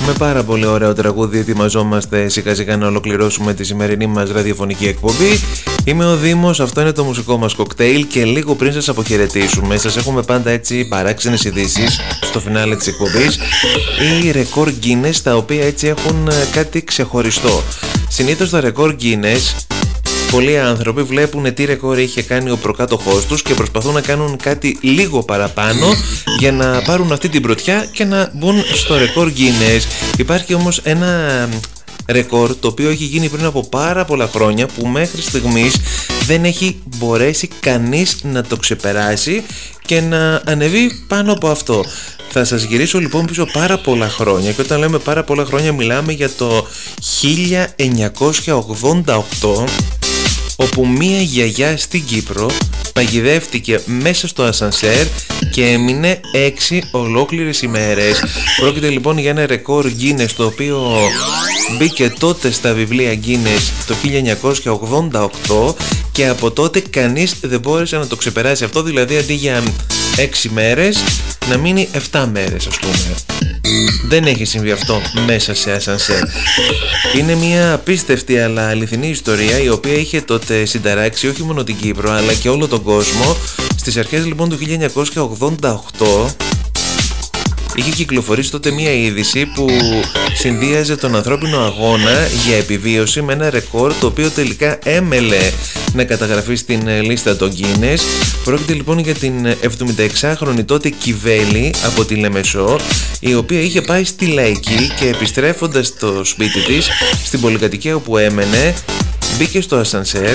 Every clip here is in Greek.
Με πάρα πολύ ωραίο τραγούδι ετοιμαζόμαστε σιγά σιγά να ολοκληρώσουμε τη σημερινή μας ραδιοφωνική εκπομπή. Είμαι ο Δήμος, αυτό είναι το μουσικό μας κοκτέιλ και λίγο πριν σας αποχαιρετήσουμε σας έχουμε πάντα έτσι παράξενες ειδήσεις στο φινάλε της εκπομπής ή ρεκόρ Guinness τα οποία έτσι έχουν κάτι ξεχωριστό. Συνήθως τα ρεκόρ Guinness πολλοί άνθρωποι βλέπουν τι ρεκόρ είχε κάνει ο προκάτοχός τους και προσπαθούν να κάνουν κάτι λίγο παραπάνω για να πάρουν αυτή την πρωτιά και να μπουν στο ρεκόρ Guinness. Υπάρχει όμως ένα ρεκόρ το οποίο έχει γίνει πριν από πάρα πολλά χρόνια που μέχρι στιγμής δεν έχει μπορέσει κανείς να το ξεπεράσει και να ανεβεί πάνω από αυτό. Θα σας γυρίσω λοιπόν πίσω πάρα πολλά χρόνια και όταν λέμε πάρα πολλά χρόνια μιλάμε για το 1988 όπου μία γιαγιά στην Κύπρο παγιδεύτηκε μέσα στο ασανσέρ και έμεινε 6 ολόκληρες ημέρες. Πρόκειται λοιπόν για ένα ρεκόρ Guinness το οποίο μπήκε τότε στα βιβλία Guinness το 1988 και από τότε κανείς δεν μπόρεσε να το ξεπεράσει αυτό, δηλαδή αντί για 6 μέρες να μείνει 7 μέρες ας πούμε. Δεν έχει συμβεί αυτό μέσα σε ασανσέρ. Είναι μια απίστευτη αλλά αληθινή ιστορία η οποία είχε τότε συνταράξει όχι μόνο την Κύπρο αλλά και όλο τον κόσμο. Στις αρχές λοιπόν του 1988 είχε κυκλοφορήσει τότε μια είδηση που συνδύαζε τον ανθρώπινο αγώνα για επιβίωση με ένα ρεκόρ το οποίο τελικά έμελε να καταγραφεί στην λίστα των Guinness. Πρόκειται λοιπόν για την 76χρονη τότε Κιβέλη από τη Λεμεσό, η οποία είχε πάει στη Λαϊκή και επιστρέφοντας στο σπίτι της, στην πολυκατοικία όπου έμενε, μπήκε στο ασανσέρ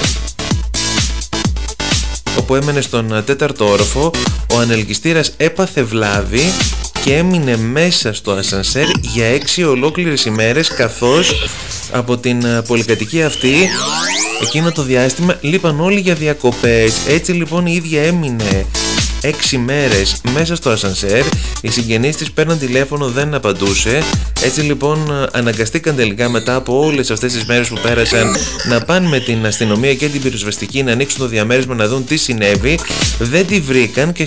όπου έμενε στον 4ο όροφο. Ο ανελκυστήρας έπαθε βλάβη και έμεινε μέσα στο ασανσέρ για 6 ολόκληρες ημέρες, καθώς από την πολυκατοικία αυτή εκείνο το διάστημα λείπαν όλοι για διακοπές. Έτσι λοιπόν η ίδια έμεινε 6 μέρες μέσα στο ασανσέρ, οι συγγενείς της παίρναν τηλέφωνο, δεν απαντούσε. Έτσι λοιπόν αναγκαστήκαν τελικά μετά από όλες αυτές τις μέρες που πέρασαν να πάνε με την αστυνομία και την πυροσβεστική να ανοίξουν το διαμέρισμα να δουν τι συνέβη. Δεν τη βρήκαν και